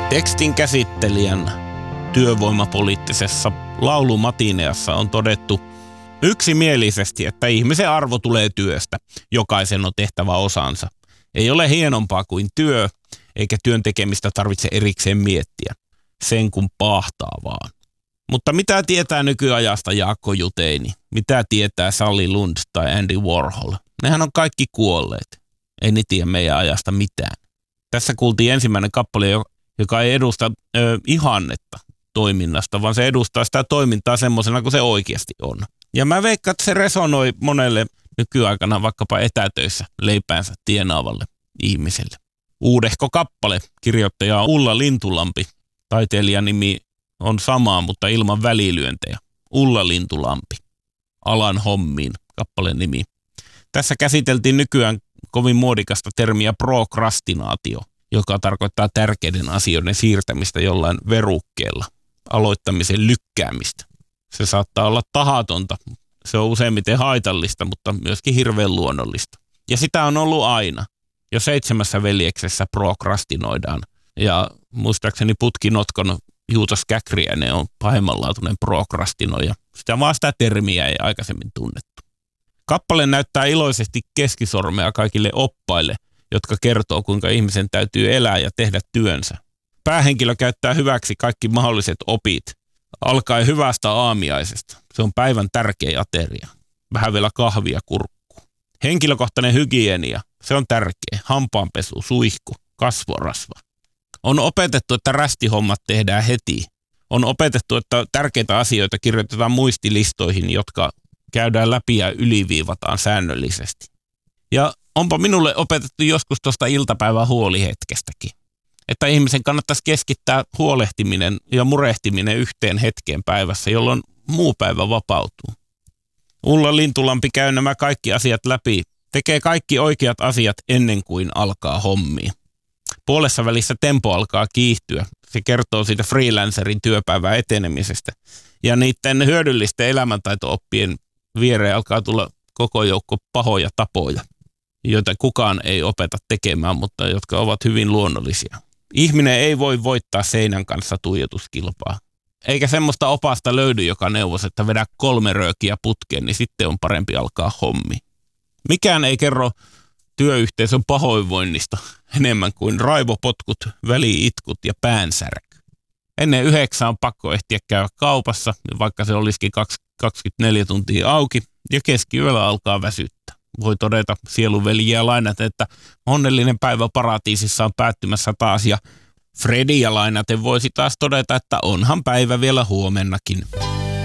Tekstin käsittelijän työvoimapoliittisessa laulumatineassa on todettu yksimielisesti, että ihmisen arvo tulee työstä. Jokaisen on tehtävä osansa. Ei ole hienompaa kuin työ, eikä työn tekemistä tarvitse erikseen miettiä. Sen kun paahtaa vaan. Mutta mitä tietää nykyajasta Jaakko Juteini? Mitä tietää Sally Lund tai Andy Warhol? Nehän on kaikki kuolleet. Ei ne tiedä meidän ajasta mitään. Tässä kuultiin ensimmäinen kappale, joka ei edusta ihannetta toiminnasta, vaan se edustaa sitä toimintaa semmoisena kuin se oikeasti on. Ja mä veikkaan, että se resonoi monelle nykyaikana vaikkapa etätöissä leipäänsä tienaavalle ihmiselle. Uudehko kappale, kirjoittaja Ulla Lintulampi. Taiteilijan nimi on sama, mutta ilman välilyöntejä. Ulla Lintulampi. Alan hommiin, kappaleen nimi. Tässä käsiteltiin nykyään kovin muodikasta termiä prokrastinaatio, joka tarkoittaa tärkeiden asioiden siirtämistä jollain verukkeella, aloittamisen lykkäämistä. Se saattaa olla tahatonta, se on useimmiten haitallista, mutta myöskin hirveän luonnollista. Ja sitä on ollut aina. Jo 7 veljeksessä prokrastinoidaan. Ja muistaakseni Putkinotkon Juutas Käkriäinen on pahemmanlaatuinen prokrastinoija. Sitä termiä ei aikaisemmin tunnettu. Kappale näyttää iloisesti keskisormea kaikille oppaille, jotka kertoo, kuinka ihmisen täytyy elää ja tehdä työnsä. Päähenkilö käyttää hyväksi kaikki mahdolliset opit, alkaen hyvästä aamiaisesta. Se on päivän tärkeä ateria. Vähän vielä kahvia kurkkuun. Henkilökohtainen hygienia, se on tärkeä. Hampaanpesu, suihku, kasvorasva. On opetettu, että rästihommat tehdään heti. On opetettu, että tärkeitä asioita kirjoitetaan muistilistoihin, jotka käydään läpi ja yliviivataan säännöllisesti. Ja onpa minulle opetettu joskus tuosta iltapäivän huolihetkestäkin, että ihmisen kannattaisi keskittää huolehtiminen ja murehtiminen yhteen hetkeen päivässä, jolloin muu päivä vapautuu. Ulla Lintulampi käy nämä kaikki asiat läpi, tekee kaikki oikeat asiat ennen kuin alkaa hommia. Puolessa välissä tempo alkaa kiihtyä. Se kertoo siitä freelancerin työpäivän etenemisestä. Ja niiden hyödyllisten elämäntaito-oppien viereen alkaa tulla koko joukko pahoja tapoja, joita kukaan ei opeta tekemään, mutta jotka ovat hyvin luonnollisia. Ihminen ei voi voittaa seinän kanssa tuijotuskilpaa. Eikä semmoista opasta löydy, joka neuvosi, että vedä 3 röökiä putkeen, niin sitten on parempi alkaa hommi. Mikään ei kerro työyhteisön pahoinvoinnista enemmän kuin raivopotkut, väliitkut ja päänsärky. Ennen 9 on pakko ehtiä käydä kaupassa, vaikka se olisikin 24 tuntia auki, ja keskiyöllä alkaa väsyttää. Voi todeta sielunveljiä lainaten, että onnellinen päivä paratiisissa on päättymässä taas, ja Fredia lainaten voisi taas todeta, että onhan päivä vielä huomennakin.